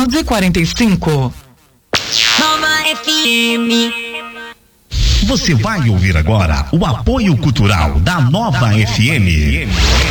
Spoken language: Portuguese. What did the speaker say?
11:45. Nova FM. Você vai ouvir agora o apoio cultural da Nova FM.